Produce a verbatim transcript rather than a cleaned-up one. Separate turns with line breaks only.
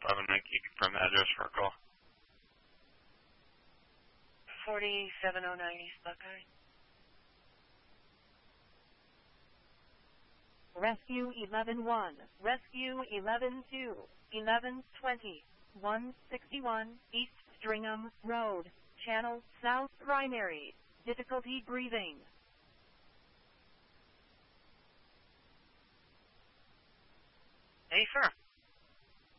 eleven, and keep from address for a call.
forty-seven oh nine East Buckeye.
Rescue eleven one, Rescue eleven two, eleven twenty, one sixty-one East Stringham Road, Channel South Primary, difficulty breathing.
Hey, sir.